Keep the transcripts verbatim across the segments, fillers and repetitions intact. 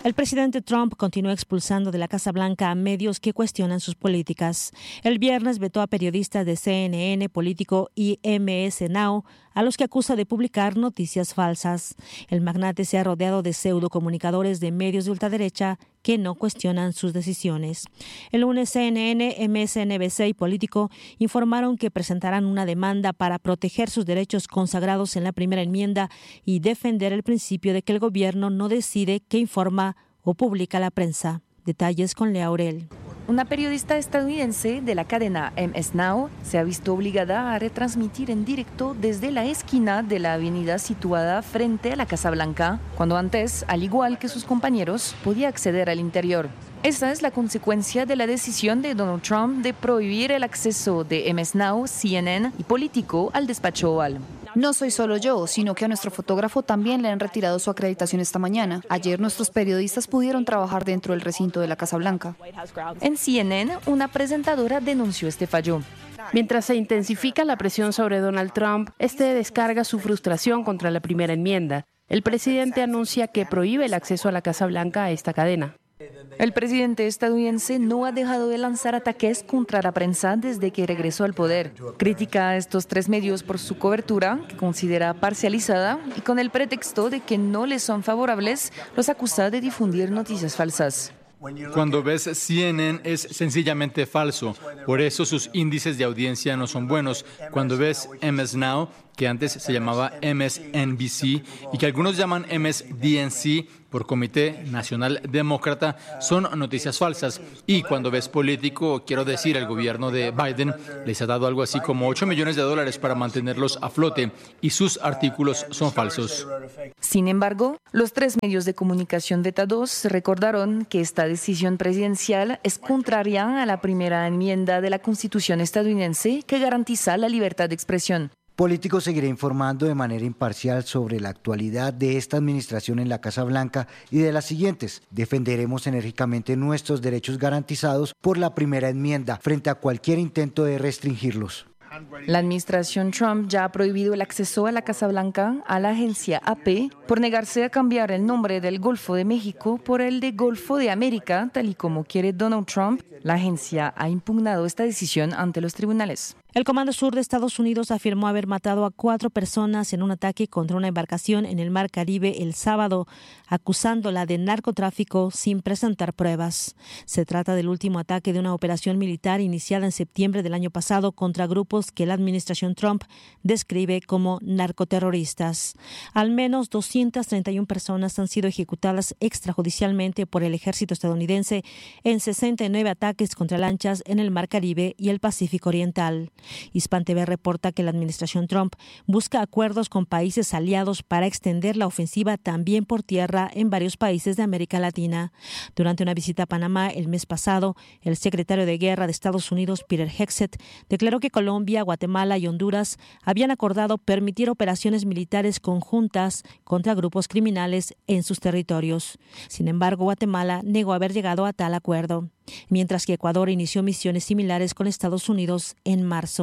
El presidente Trump continúa expulsando de la Casa Blanca a medios que cuestionan sus políticas. El viernes vetó a periodistas de C N N, Político y M S Now, a los que acusa de publicar noticias falsas. El magnate se ha rodeado de pseudocomunicadores de medios de ultraderecha que no cuestionan sus decisiones. El lunes C N N, M S N B C y Político informaron que presentarán una demanda para proteger sus derechos consagrados en la primera enmienda y defender el principio de que el gobierno no decide qué informa o publica la prensa. Detalles con Lea Aurel. Una periodista estadounidense de la cadena M S Now se ha visto obligada a retransmitir en directo desde la esquina de la avenida situada frente a la Casa Blanca, cuando antes, al igual que sus compañeros, podía acceder al interior. Esa es la consecuencia de la decisión de Donald Trump de prohibir el acceso de M S Now, C N N y Político al despacho Oval. No soy solo yo, sino que a nuestro fotógrafo también le han retirado su acreditación esta mañana. Ayer nuestros periodistas pudieron trabajar dentro del recinto de la Casa Blanca. En C N N, una presentadora denunció este fallo. Mientras se intensifica la presión sobre Donald Trump, este descarga su frustración contra la primera enmienda. El presidente anuncia que prohíbe el acceso a la Casa Blanca a esta cadena. El presidente estadounidense no ha dejado de lanzar ataques contra la prensa desde que regresó al poder. Critica a estos tres medios por su cobertura, que considera parcializada, y con el pretexto de que no les son favorables, los acusa de difundir noticias falsas. Cuando ves C N N es sencillamente falso, por eso sus índices de audiencia no son buenos. Cuando ves M S Now, que antes se llamaba M S N B C y que algunos llaman M S D N C por Comité Nacional Demócrata, son noticias falsas. Y cuando ves Político, quiero decir, el gobierno de Biden les ha dado algo así como ocho millones de dólares para mantenerlos a flote y sus artículos son falsos. Sin embargo, los tres medios de comunicación vetados recordaron que esta decisión presidencial es contraria a la primera enmienda de la Constitución estadounidense que garantiza la libertad de expresión. Político seguirá informando de manera imparcial sobre la actualidad de esta administración en la Casa Blanca y de las siguientes. Defenderemos enérgicamente nuestros derechos garantizados por la primera enmienda frente a cualquier intento de restringirlos. La administración Trump ya ha prohibido el acceso a la Casa Blanca a la agencia A P por negarse a cambiar el nombre del Golfo de México por el de Golfo de América, tal y como quiere Donald Trump. La agencia ha impugnado esta decisión ante los tribunales. El Comando Sur de Estados Unidos afirmó haber matado a cuatro personas en un ataque contra una embarcación en el Mar Caribe el sábado, acusándola de narcotráfico sin presentar pruebas. Se trata del último ataque de una operación militar iniciada en septiembre del año pasado contra grupos que la administración Trump describe como narcoterroristas. Al menos doscientas treinta y una personas han sido ejecutadas extrajudicialmente por el ejército estadounidense en sesenta y nueve ataques contra lanchas en el Mar Caribe y el Pacífico Oriental. Hispan T V reporta que la administración Trump busca acuerdos con países aliados para extender la ofensiva también por tierra en varios países de América Latina. Durante una visita a Panamá el mes pasado, el secretario de Guerra de Estados Unidos, Peter Hegseth, declaró que Colombia, Guatemala y Honduras habían acordado permitir operaciones militares conjuntas contra grupos criminales en sus territorios. Sin embargo, Guatemala negó haber llegado a tal acuerdo, mientras que Ecuador inició misiones similares con Estados Unidos en marzo.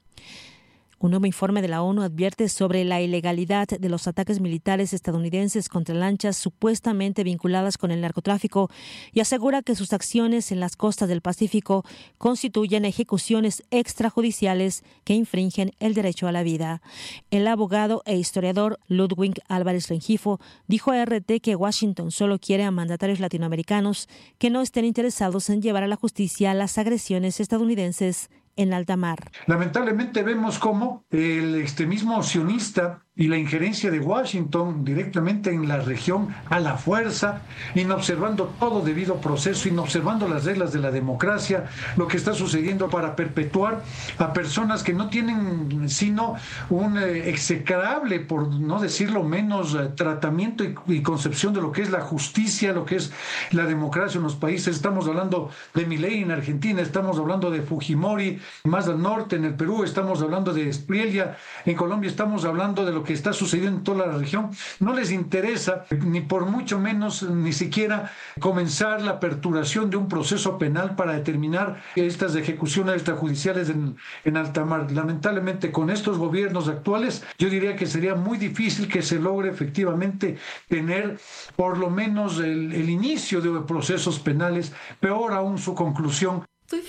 Un nuevo informe de la ONU advierte sobre la ilegalidad de los ataques militares estadounidenses contra lanchas supuestamente vinculadas con el narcotráfico y asegura que sus acciones en las costas del Pacífico constituyen ejecuciones extrajudiciales que infringen el derecho a la vida. El abogado e historiador Ludwig Álvarez Rengifo dijo a R T que Washington solo quiere a mandatarios latinoamericanos que no estén interesados en llevar a la justicia las agresiones estadounidenses en alta mar. Lamentablemente vemos cómo el extremismo sionista y la injerencia de Washington directamente en la región a la fuerza, inobservando todo debido proceso, inobservando las reglas de la democracia, lo que está sucediendo para perpetuar a personas que no tienen sino un eh, execrable, por no decirlo menos, eh, tratamiento y, y concepción de lo que es la justicia, lo que es la democracia en los países. Estamos hablando de Milei en Argentina, estamos hablando de Fujimori más al norte en el Perú, estamos hablando de Spriella en Colombia, estamos hablando de lo que está sucediendo en toda la región, no les interesa ni por mucho menos ni siquiera comenzar la aperturación de un proceso penal para determinar estas ejecuciones extrajudiciales en, en alta mar. Lamentablemente, con estos gobiernos actuales, yo diría que sería muy difícil que se logre efectivamente tener por lo menos el, el inicio de procesos penales, peor aún su conclusión.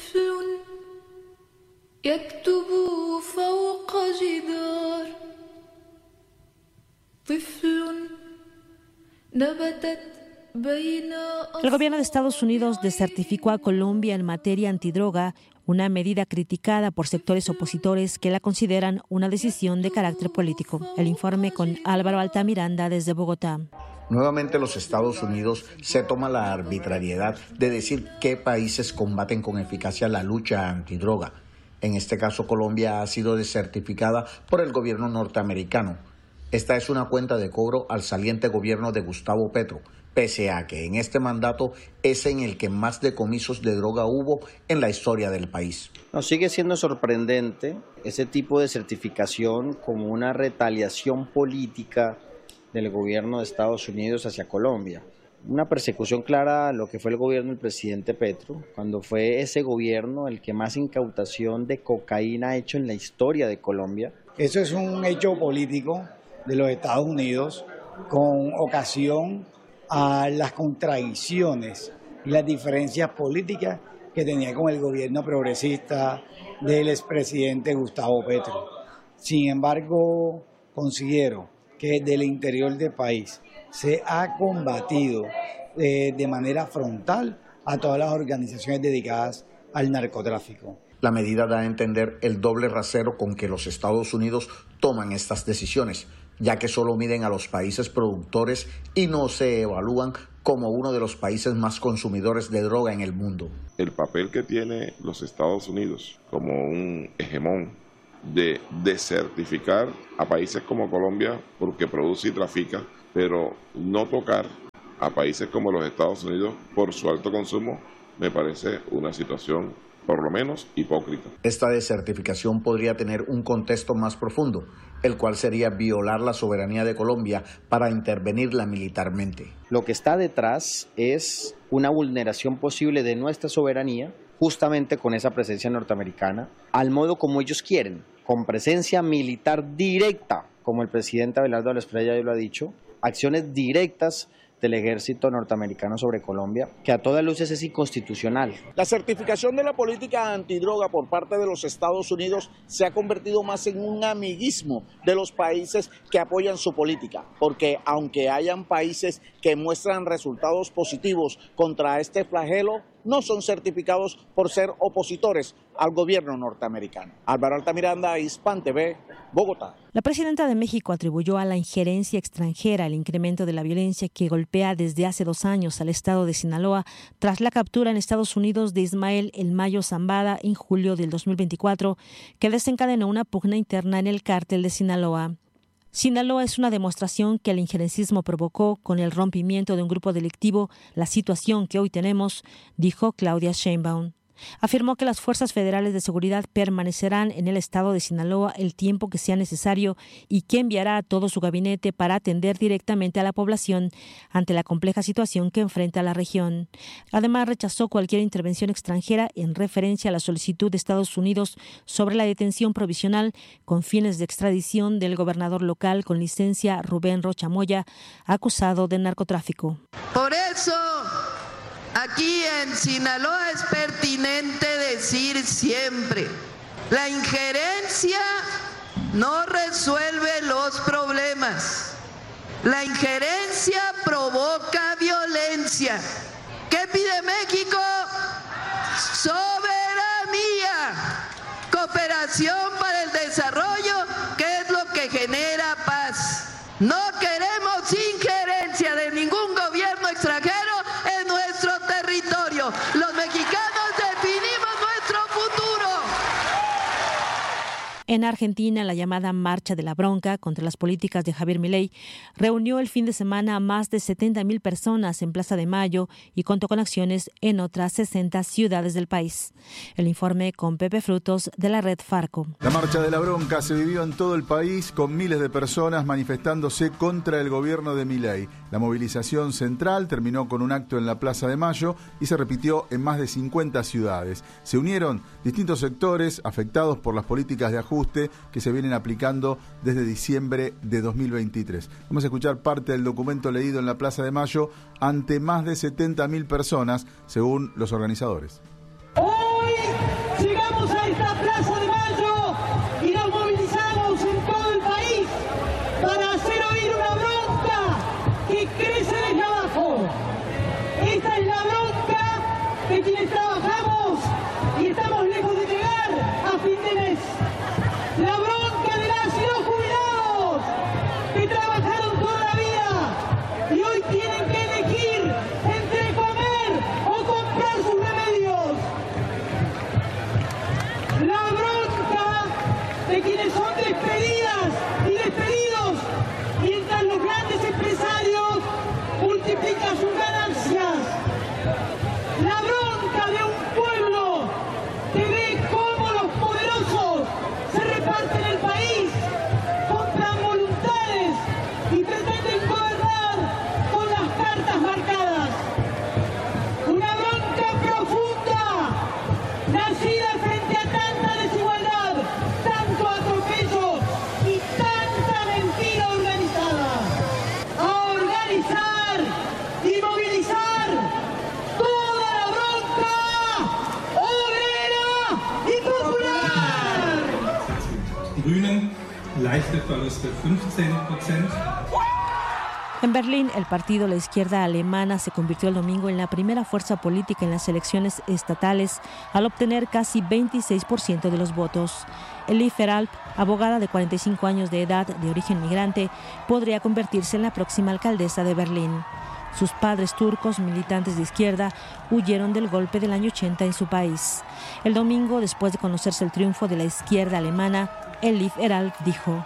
El gobierno de Estados Unidos desertificó a Colombia en materia antidroga, una medida criticada por sectores opositores que la consideran una decisión de carácter político. El informe con Álvaro Altamiranda desde Bogotá. Nuevamente los Estados Unidos se toma la arbitrariedad de decir qué países combaten con eficacia la lucha antidroga. En este caso, Colombia ha sido desertificada por el gobierno norteamericano. Esta es una cuenta de cobro al saliente gobierno de Gustavo Petro, pese a que en este mandato es en el que más decomisos de droga hubo en la historia del país. No, sigue siendo sorprendente ese tipo de certificación como una retaliación política del gobierno de Estados Unidos hacia Colombia. Una persecución clara a lo que fue el gobierno del presidente Petro, cuando fue ese gobierno el que más incautación de cocaína ha hecho en la historia de Colombia. Eso es un hecho político de los Estados Unidos con ocasión a las contradicciones y las diferencias políticas que tenía con el gobierno progresista del expresidente Gustavo Petro. Sin embargo, considero que desde el interior del país se ha combatido eh, de manera frontal a todas las organizaciones dedicadas al narcotráfico. La medida da a entender el doble rasero con que los Estados Unidos toman estas decisiones, ya que solo miden a los países productores y no se evalúan como uno de los países más consumidores de droga en el mundo. El papel que tiene los Estados Unidos como un hegemón de desertificar a países como Colombia porque produce y trafica, pero no tocar a países como los Estados Unidos por su alto consumo, me parece una situación por lo menos hipócrita. Esta desertificación podría tener un contexto más profundo, el cual sería violar la soberanía de Colombia para intervenirla militarmente. Lo que está detrás es una vulneración posible de nuestra soberanía, justamente con esa presencia norteamericana, al modo como ellos quieren, con presencia militar directa, como el presidente Abelardo de la Espriella ya lo ha dicho, acciones directas del ejército norteamericano sobre Colombia, que a todas luces es inconstitucional. La certificación de la política antidroga por parte de los Estados Unidos se ha convertido más en un amiguismo de los países que apoyan su política, porque aunque hayan países que muestran resultados positivos contra este flagelo, no son certificados por ser opositores al gobierno norteamericano. Álvaro Altamiranda, Hispan T V, Bogotá. La presidenta de México atribuyó a la injerencia extranjera el incremento de la violencia que golpea desde hace dos años al estado de Sinaloa tras la captura en Estados Unidos de Ismael El Mayo Zambada en julio del dos mil veinticuatro, que desencadenó una pugna interna en el cártel de Sinaloa. Sinaloa es una demostración que el injerencismo provocó con el rompimiento de un grupo delictivo la situación que hoy tenemos, dijo Claudia Sheinbaum. Afirmó que las fuerzas federales de seguridad permanecerán en el estado de Sinaloa el tiempo que sea necesario y que enviará a todo su gabinete para atender directamente a la población ante la compleja situación que enfrenta la región. Además, rechazó cualquier intervención extranjera en referencia a la solicitud de Estados Unidos sobre la detención provisional con fines de extradición del gobernador local con licencia Rubén Rocha Moya, acusado de narcotráfico. Por eso, aquí en Sinaloa es pertinente decir siempre, la injerencia no resuelve los problemas. La injerencia provoca violencia. ¿Qué pide México? Soberanía, cooperación para el desarrollo, que es lo que genera paz. No queremos injerencia de ningún gobierno extranjero en nuestro territorio. Los mexicanos definimos nuestro futuro. En Argentina, la llamada Marcha de la Bronca contra las políticas de Javier Milei reunió el fin de semana a más de setenta mil personas en Plaza de Mayo y contó con acciones en otras sesenta ciudades del país. El informe con Pepe Frutos de la Red Farco. La Marcha de la Bronca se vivió en todo el país con miles de personas manifestándose contra el gobierno de Milei. La movilización central terminó con un acto en la Plaza de Mayo y se repitió en más de cincuenta ciudades. Se unieron distintos sectores afectados por las políticas de ajuste que se vienen aplicando desde diciembre de dos mil veintitrés. Vamos a escuchar parte del documento leído en la Plaza de Mayo ante más de setenta mil personas, según los organizadores. Hoy llegamos a esta Plaza de Mayo y nos movilizamos en todo el país para hacer oír una bronca que crece desde abajo. Esta es la bronca de quienes trabajamos y estamos lejos de llegar a fin de mes. La bronca de las y los jubilados que trabajaron toda la vida y hoy tienen que elegir entre comer o comprar sus remedios. La bronca de quienes son despedidas y despedidos mientras los grandes empresarios multiplican sus ganancias. La bronca de un pueblo que ve cómo los poderosos se reparten el país, compran voluntades y pretenden gobernar con las cartas marcadas. Una bronca profunda, nacida frente a tanta desigualdad, tanto atropello y tanta mentira organizada. A organizar y movilizar toda la bronca obrera y popular. Grünen, leichte Verluste fünfzehn Prozent. En Berlín, el partido La Izquierda Alemana se convirtió el domingo en la primera fuerza política en las elecciones estatales al obtener casi veintiséis por ciento de los votos. Elif Eralp, abogada de cuarenta y cinco años de edad de origen migrante, podría convertirse en la próxima alcaldesa de Berlín. Sus padres turcos, militantes de izquierda, huyeron del golpe del año ochenta en su país. El domingo, después de conocerse el triunfo de la izquierda alemana, Elif Eralp dijo: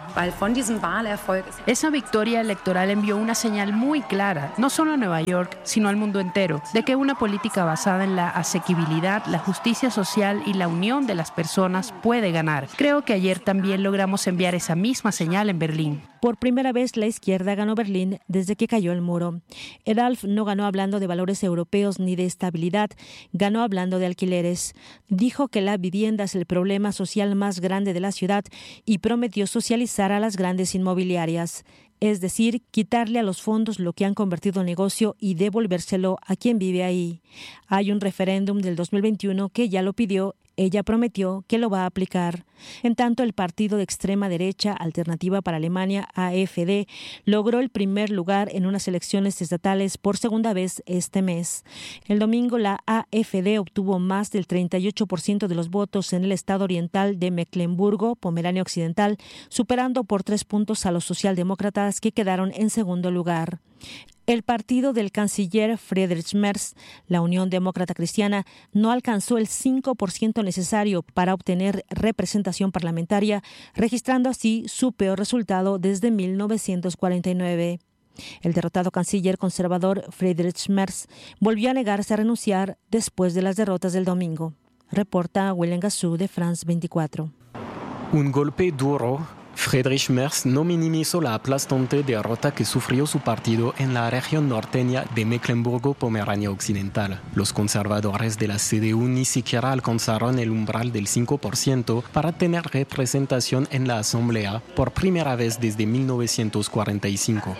Esa victoria electoral envió una señal muy clara, no solo a Nueva York, sino al mundo entero, de que una política basada en la asequibilidad, la justicia social y la unión de las personas puede ganar. Creo que ayer también logramos enviar esa misma señal en Berlín. Por primera vez, la izquierda ganó Berlín desde que cayó el muro. Eralp no ganó hablando de valores europeos ni de estabilidad, ganó hablando de alquileres. Dijo que la vivienda es el problema social más grande de la ciudad y prometió socializar a las grandes inmobiliarias, es decir, quitarle a los fondos lo que han convertido en negocio y devolvérselo a quien vive ahí. Hay un referéndum del dos mil veintiuno que ya lo pidió. Ella prometió que lo va a aplicar. En tanto, el partido de extrema derecha, Alternativa para Alemania, A F D, logró el primer lugar en unas elecciones estatales por segunda vez este mes. El domingo, la A F D obtuvo más del treinta y ocho por ciento de los votos en el estado oriental de Mecklemburgo, Pomerania Occidental, superando por tres puntos a los socialdemócratas que quedaron en segundo lugar. El partido del canciller Friedrich Merz, la Unión Demócrata Cristiana, no alcanzó el cinco por ciento necesario para obtener representación parlamentaria, registrando así su peor resultado desde mil novecientos cuarenta y nueve. El derrotado canciller conservador Friedrich Merz volvió a negarse a renunciar después de las derrotas del domingo. Reporta Willem Gassou de France veinticuatro. Un golpe duro. Friedrich Merz no minimizó la aplastante derrota que sufrió su partido en la región norteña de Mecklemburgo-Pomerania Occidental. Los conservadores de la C D U ni siquiera alcanzaron el umbral del cinco por ciento para tener representación en la Asamblea por primera vez desde mil novecientos cuarenta y cinco.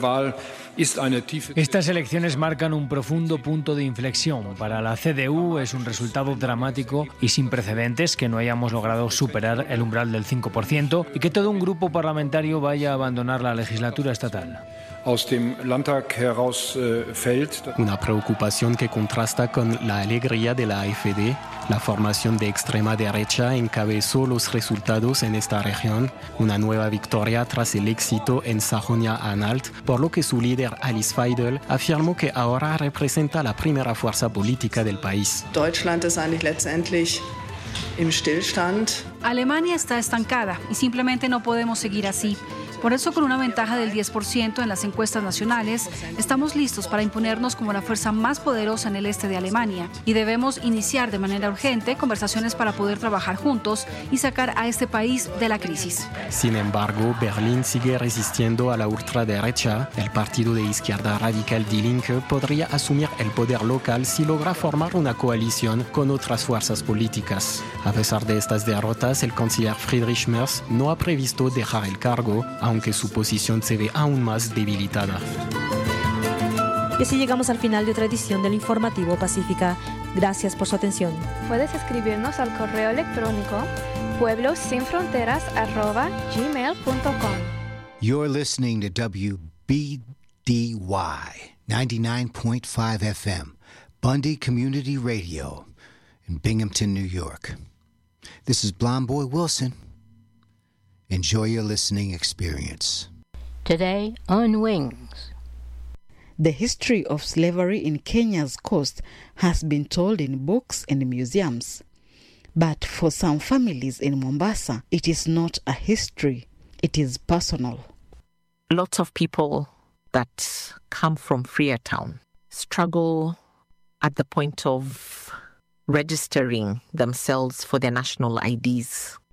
Estas elecciones marcan un profundo punto de inflexión. Para la C D U es un resultado dramático y sin precedentes que no hayamos logrado superar el umbral del cinco por ciento y que todo un grupo parlamentario vaya a abandonar la legislatura estatal. Una preocupación que contrasta con la alegría de la A F D. La formación de extrema derecha encabezó los resultados en esta región, una nueva victoria tras el éxito en Sajonia-Anhalt, por lo que su líder Alice Weidel afirmó que ahora representa la primera fuerza política del país. im Stillstand. Alemania está estancada y simplemente no podemos seguir así. Por eso, con una ventaja del diez por ciento en las encuestas nacionales, estamos listos para imponernos como la fuerza más poderosa en el este de Alemania y debemos iniciar de manera urgente conversaciones para poder trabajar juntos y sacar a este país de la crisis. Sin embargo, Berlín sigue resistiendo a la ultraderecha. El partido de izquierda radical Die Linke podría asumir el poder local si logra formar una coalición con otras fuerzas políticas. A pesar de estas derrotas, el canciller Friedrich Merz no ha previsto dejar el cargo, aunque su posición se ve aún más debilitada. Y así llegamos al final de otra edición del Informativo Pacífica. Gracias por su atención. Puedes escribirnos al correo electrónico pueblosinfronteras arroba gmail punto com. You're listening to W B D Y ninety-nine point five F M, Bundy Community Radio in Binghamton, New York. This is Blonde Boy Wilson. Enjoy your listening experience. Today on Wings. The history of slavery in Kenya's coast has been told in books and museums. But for some families in Mombasa, it is not a history, it is personal. Lots of people that come from Freetown struggle at the point of registering themselves for their national I Ds.